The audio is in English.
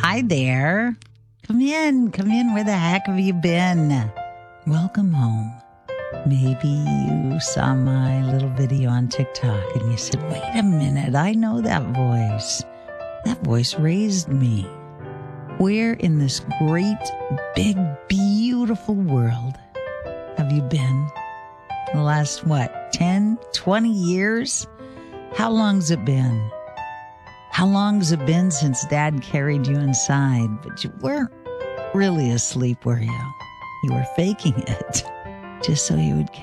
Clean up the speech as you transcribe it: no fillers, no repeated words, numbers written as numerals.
Hi there. Come in. Where the heck have you been? Welcome home. Maybe you saw my little video on TikTok and you said, wait a minute, I know that voice. That voice raised me. Where in this great, big, beautiful world have you been? The last, 10, 20 years? How long's it been? How long's it been since Dad carried you inside, but you weren't really asleep, were you? You were faking it just so you would